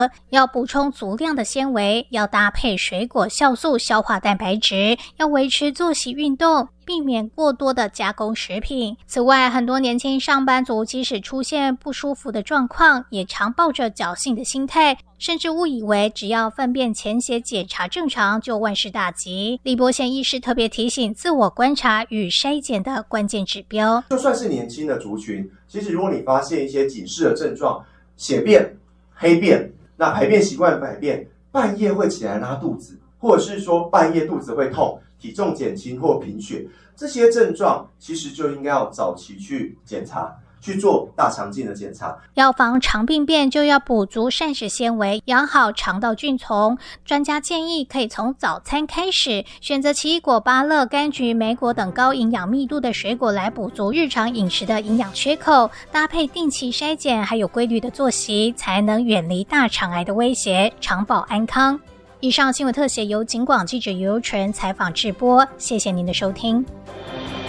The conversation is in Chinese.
要补充足量的纤维，要搭配水果酵素消化蛋白质，要维持作息运动，避免过多的加工食品。此外，很多年轻上班族即使出现不舒服的状况，也常抱着侥幸的心态，甚至误以为只要粪便潜血检查正常就万事大吉。李伯贤医师特别提醒自我观察与筛检的关键指标。 就算是年轻的族群，其实如果你发现一些警示的症状，血便、黑便，那排便习惯改变，半夜会起来拉肚子，或者是说半夜肚子会痛，体重减轻或贫血，这些症状其实就应该要早期去检查，去做大肠镜的检查。 要防肠病变，就要补足膳食纤维，养好肠道菌丛。专家建议可以从早餐开始，选择奇异果、芭乐、柑橘、莓果等高营养密度的水果来补足日常饮食的营养缺口，搭配定期筛检，还有规律的作息，才能远离大肠癌的威胁，长保安康。以上新闻特写由警广记者尤纯采访制播，谢谢您的收听。